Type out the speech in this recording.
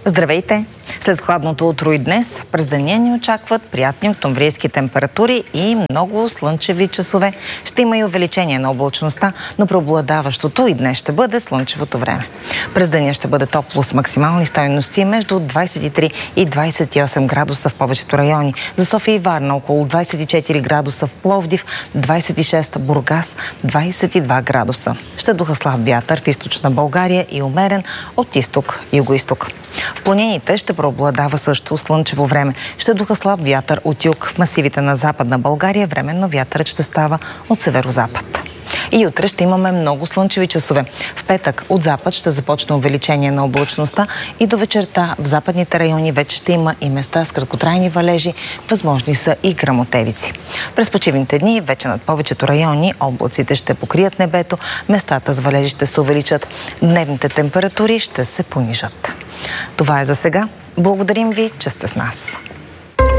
Здравейте! След хладното утро и днес през деня ни очакват приятни октомврийски температури и много слънчеви часове. Ще има и увеличение на облачността, но преобладаващото и днес ще бъде слънчевото време. През деня ще бъде топло с максимални стойности между 23 и 28 градуса в повечето райони. За София и Варна около 24 градуса, в Пловдив 26, Бургас 22 градуса. Ще духа слаб вятър в източна България и умерен от изток и югоизток. В планините ще преобладава също слънчево време. Ще духа слаб вятър от юг. В масивите на Западна България временно вятърът ще става от северозапад. И утре ще имаме много слънчеви часове. В петък от запад ще започне увеличение на облачността и до вечерта в западните райони вече ще има и места с краткотрайни валежи, възможни са и гръмотевици. През почивните дни вече над повечето райони облаците ще покрият небето, местата с валежи ще се увеличат, дневните температури ще се понижат. Това е за сега. Благодарим ви, че сте с нас.